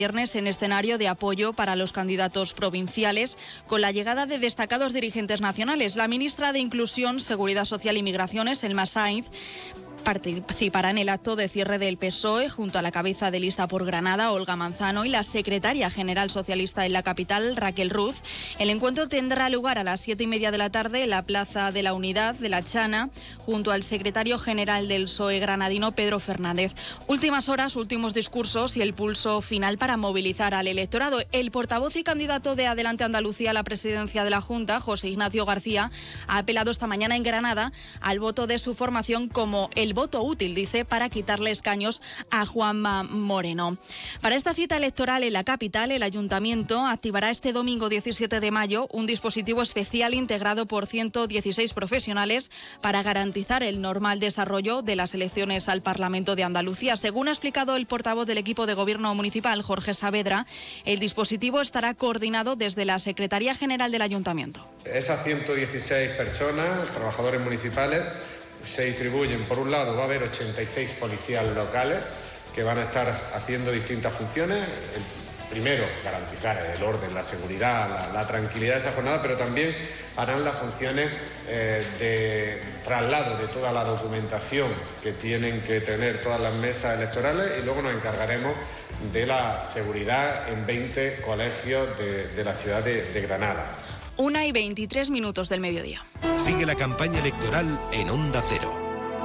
Viernes en escenario de apoyo para los candidatos provinciales con la llegada de destacados dirigentes nacionales. La ministra de Inclusión, Seguridad Social y Migraciones, Elma Sainz, participará en el acto de cierre del PSOE junto a la cabeza de lista por Granada, Olga Manzano, y la secretaria general socialista en la capital, Raquel Ruz. El encuentro tendrá lugar a las 7:30 de la tarde en la Plaza de la Unidad de la Chana, junto al secretario general del PSOE granadino, Pedro Fernández. Últimas horas, últimos discursos y el pulso final para movilizar al electorado. El portavoz y candidato de Adelante Andalucía a la presidencia de la Junta, José Ignacio García, ha apelado esta mañana en Granada al voto de su formación como el voto útil, dice, para quitarle escaños a Juanma Moreno. Para esta cita electoral en la capital, el Ayuntamiento activará este domingo 17 de mayo un dispositivo especial integrado por 116 profesionales para garantizar el normal desarrollo de las elecciones al Parlamento de Andalucía. Según ha explicado el portavoz del equipo de Gobierno municipal, Jorge Saavedra, el dispositivo estará coordinado desde la Secretaría General del Ayuntamiento. Esas 116 personas, trabajadores municipales, se distribuyen. Por un lado, va a haber 86 policías locales que van a estar haciendo distintas funciones. Primero, garantizar el orden, la seguridad, la tranquilidad de esa jornada, pero también harán las funciones de traslado de toda la documentación que tienen que tener todas las mesas electorales, y luego nos encargaremos de la seguridad en 20 colegios de la ciudad de Granada. 1:23 del mediodía. Sigue la campaña electoral en Onda Cero.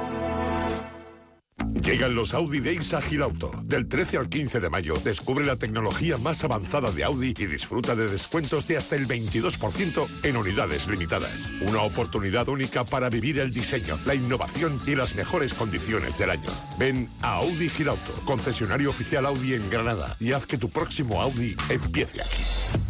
Llegan los Audi Days a Gilauto. Del 13 al 15 de mayo, descubre la tecnología más avanzada de Audi y disfruta de descuentos de hasta el 22% en unidades limitadas. Una oportunidad única para vivir el diseño, la innovación y las mejores condiciones del año. Ven a Audi Gilauto, concesionario oficial Audi en Granada, y haz que tu próximo Audi empiece aquí.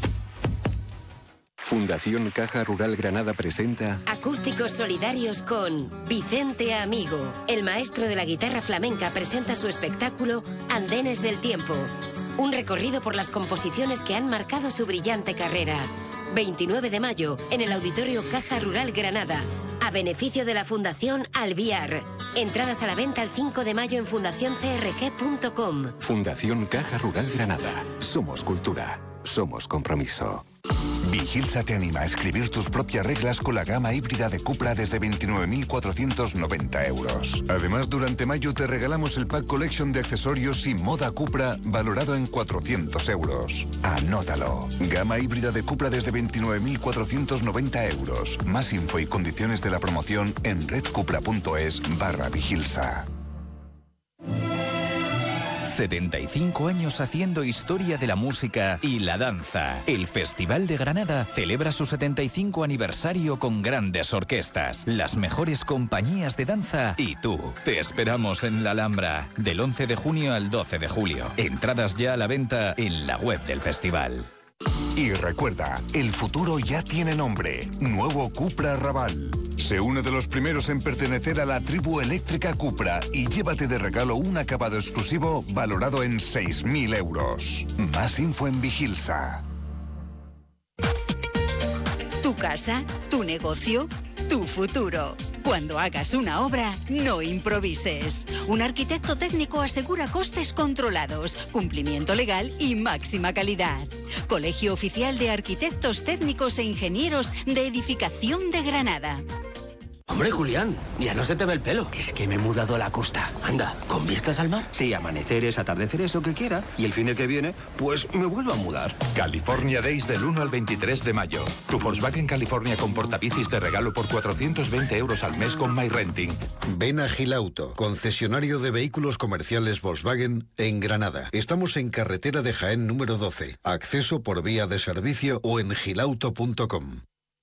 Fundación Caja Rural Granada presenta Acústicos Solidarios con Vicente Amigo. El maestro de la guitarra flamenca presenta su espectáculo Andenes del Tiempo. Un recorrido por las composiciones que han marcado su brillante carrera. 29 de mayo en el Auditorio Caja Rural Granada, a beneficio de la Fundación Alviar. Entradas a la venta el 5 de mayo en fundacioncrg.com. Fundación Caja Rural Granada. Somos cultura. Somos compromiso. Vigilsa te anima a escribir tus propias reglas con la gama híbrida de Cupra desde 29.490 euros. Además, durante mayo te regalamos el Pack Collection de accesorios y moda Cupra valorado en 400 euros. Anótalo. Gama híbrida de Cupra desde 29.490 euros. Más info y condiciones de la promoción en redcupra.es/Vigilsa. 75 años haciendo historia de la música y la danza. El Festival de Granada celebra su 75 aniversario con grandes orquestas, las mejores compañías de danza y tú. Te esperamos en la Alhambra, del 11 de junio al 12 de julio. Entradas ya a la venta en la web del festival. Y recuerda, el futuro ya tiene nombre. Nuevo Cupra Raval. Sé uno de los primeros en pertenecer a la tribu eléctrica Cupra y llévate de regalo un acabado exclusivo valorado en 6.000 euros. Más info en Vigilsa. Tu casa, tu negocio, tu futuro. Cuando hagas una obra, no improvises. Un arquitecto técnico asegura costes controlados, cumplimiento legal y máxima calidad. Colegio Oficial de Arquitectos Técnicos e Ingenieros de Edificación de Granada. Hombre, Julián, ya no se te ve el pelo. Es que me he mudado a la costa. Anda, ¿con vistas al mar? Sí, amaneceres, atardeceres, lo que quiera. Y el fin de que viene, pues me vuelvo a mudar. California Days del 1 al 23 de mayo. Tu Volkswagen California con portabicis de regalo por 420 euros al mes con MyRenting. Ven a Gilauto, concesionario de vehículos comerciales Volkswagen en Granada. Estamos en carretera de Jaén número 12. Acceso por vía de servicio o en gilauto.com.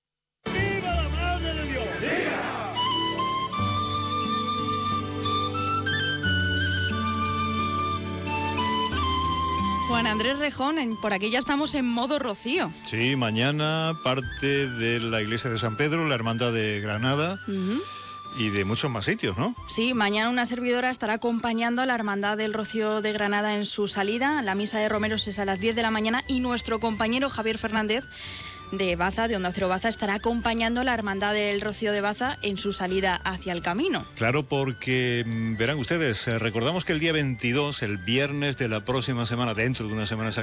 Juan Andrés Rejón, por aquí ya estamos en modo Rocío. Sí, mañana parte de la iglesia de San Pedro, la Hermandad de Granada. Y de muchos más sitios, ¿no? Sí, mañana una servidora estará acompañando a la Hermandad del Rocío de Granada en su salida. La misa de romeros es a las 10 de la mañana y nuestro compañero Javier Fernández de Baza, de Onda Cero Baza, estará acompañando a la Hermandad del Rocío de Baza en su salida hacia el camino. Claro, porque verán ustedes, recordamos que el día 22, el viernes de la próxima semana, dentro de una semana